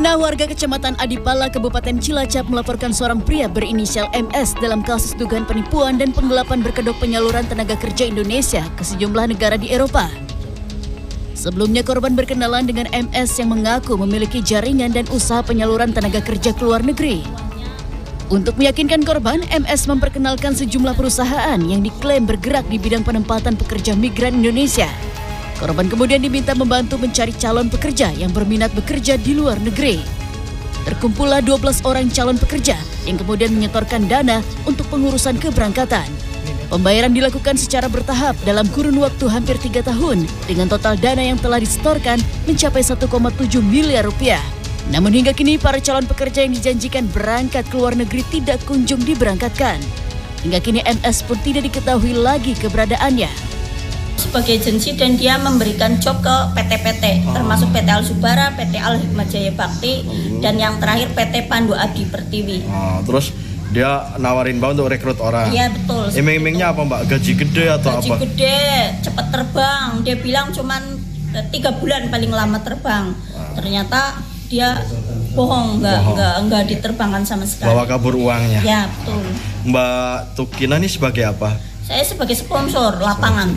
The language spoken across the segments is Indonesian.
Saudara warga Kecamatan Adipala, Kabupaten Cilacap melaporkan seorang pria berinisial MS dalam kasus dugaan penipuan dan penggelapan berkedok penyaluran tenaga kerja Indonesia ke sejumlah negara di Eropa. Sebelumnya korban berkenalan dengan MS yang mengaku memiliki jaringan dan usaha penyaluran tenaga kerja ke luar negeri. Untuk meyakinkan korban, MS memperkenalkan sejumlah perusahaan yang diklaim bergerak di bidang penempatan pekerja migran Indonesia. Korban kemudian diminta membantu mencari calon pekerja yang berminat bekerja di luar negeri. Terkumpullah 12 orang calon pekerja yang kemudian menyetorkan dana untuk pengurusan keberangkatan. Pembayaran dilakukan secara bertahap dalam kurun waktu hampir 3 tahun dengan total dana yang telah disetorkan mencapai 1,7 miliar rupiah. Namun hingga kini para calon pekerja yang dijanjikan berangkat ke luar negeri tidak kunjung diberangkatkan. Hingga kini MS pun tidak diketahui lagi keberadaannya. Sebagai agensi dan dia memberikan job ke PT-PT, termasuk PT Alsubara, PT Al Hikmah Jaya Bakti, dan yang terakhir PT Pandu Adi Pertiwi. Terus dia nawarin Mbak untuk rekrut orang? Iya betul. Iming-imingnya apa Mbak? Gaji gede atau gaji apa? Gaji gede, cepat terbang. Dia bilang cuman 3 bulan paling lama terbang. Ternyata dia bohong, enggak diterbangkan sama sekali. Bawa kabur uangnya? Ya betul. Mbak Tukina ini sebagai apa? Saya sebagai sponsor lapangan.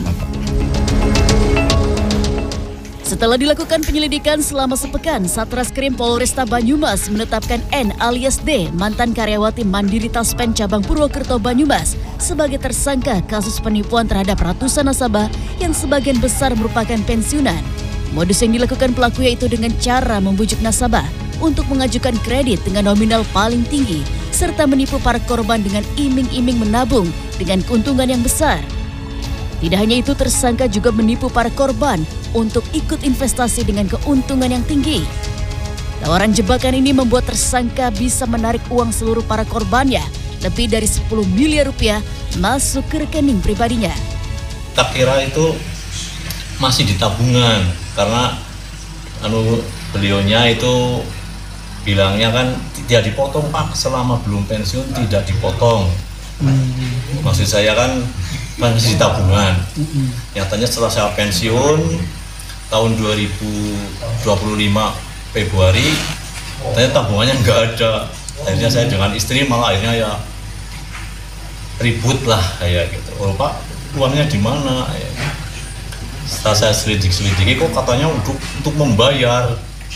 Setelah dilakukan penyelidikan selama sepekan, Satreskrim Polresta Banyumas menetapkan N alias D, mantan karyawati Mandiri Taspen Cabang Purwokerto Banyumas, sebagai tersangka kasus penipuan terhadap ratusan nasabah yang sebagian besar merupakan pensiunan. Modus yang dilakukan pelaku yaitu dengan cara membujuk nasabah untuk mengajukan kredit dengan nominal paling tinggi, serta menipu para korban dengan iming-iming menabung dengan keuntungan yang besar. Tidak hanya itu, tersangka juga menipu para korban untuk ikut investasi dengan keuntungan yang tinggi. Tawaran jebakan ini membuat tersangka bisa menarik uang seluruh para korbannya, lebih dari 10 miliar rupiah masuk ke rekening pribadinya. Tak kira itu masih di tabungan, karena beliaunya itu bilangnya kan tidak dipotong Pak, selama belum pensiun tidak dipotong. Maksud saya kan masih di tabungan. Nyatanya setelah saya pensiun tahun 2025 Februari, ternyata tabungannya nggak ada. Akhirnya saya dengan istri malah akhirnya ya ribut lah kayak gitu. Oh Pak, uangnya di mana? Setelah saya selidiki kok katanya untuk membayar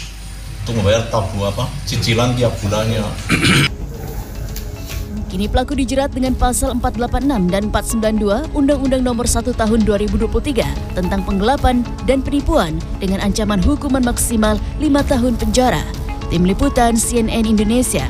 cicilan tiap bulannya. Kini pelaku dijerat dengan pasal 486 dan 492 Undang-Undang Nomor 1 Tahun 2023 tentang penggelapan dan penipuan dengan ancaman hukuman maksimal 5 tahun penjara. Tim Liputan CNN Indonesia.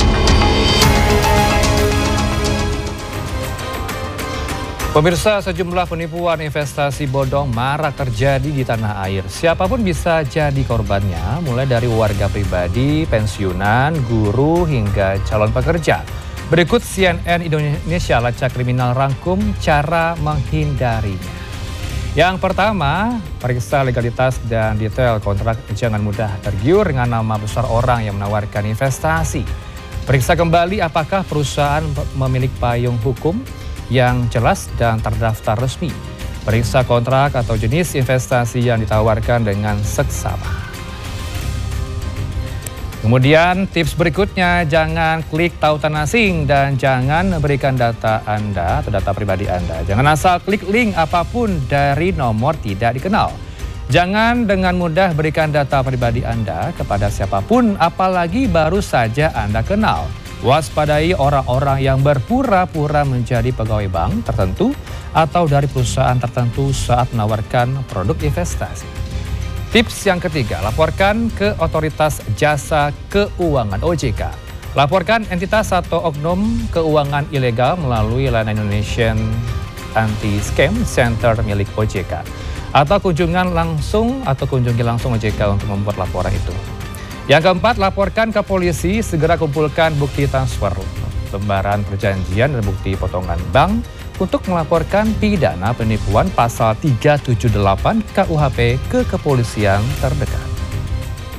Pemirsa, sejumlah penipuan investasi bodong marak terjadi di tanah air. Siapapun bisa jadi korbannya, mulai dari warga pribadi, pensiunan, guru, hingga calon pekerja. Berikut CNN Indonesia Lacak Kriminal rangkum cara menghindarinya. Yang pertama, periksa legalitas dan detail kontrak. Jangan mudah tergiur dengan nama besar orang yang menawarkan investasi. Periksa kembali apakah perusahaan memiliki payung hukum yang jelas dan terdaftar resmi. Periksa kontrak atau jenis investasi yang ditawarkan dengan seksama. Kemudian tips berikutnya, jangan klik tautan asing dan jangan berikan data Anda atau data pribadi Anda. Jangan asal klik link apapun dari nomor tidak dikenal. Jangan dengan mudah berikan data pribadi Anda kepada siapapun, apalagi baru saja Anda kenal. Waspadai orang-orang yang berpura-pura menjadi pegawai bank tertentu atau dari perusahaan tertentu saat menawarkan produk investasi. Tips yang ketiga, laporkan ke Otoritas Jasa Keuangan OJK. Laporkan entitas atau oknum keuangan ilegal melalui layanan Indonesian Anti-Scam Center milik OJK. Atau kunjungi langsung OJK untuk membuat laporan itu. Yang keempat, laporkan ke polisi, segera kumpulkan bukti transfer, lembaran perjanjian dan bukti potongan bank untuk melaporkan pidana penipuan pasal 378 KUHP ke kepolisian terdekat.